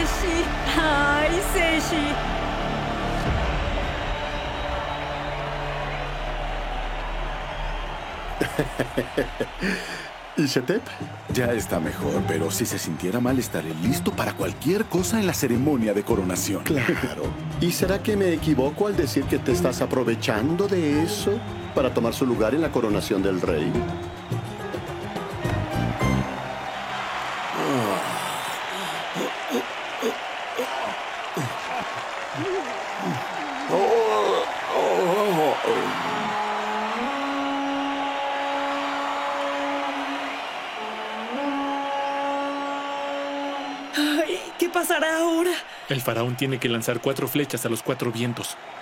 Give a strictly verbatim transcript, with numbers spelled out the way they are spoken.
Seshi. Ay, Seshi. ¿Y Shetep? Ya está mejor, pero si se sintiera mal estaré listo para cualquier cosa en la ceremonia de coronación. Claro. ¿Y será que me equivoco al decir que te estás aprovechando de eso para tomar su lugar en la coronación del rey? Ay, ¿qué pasará ahora? El faraón tiene que lanzar cuatro flechas a los cuatro vientos.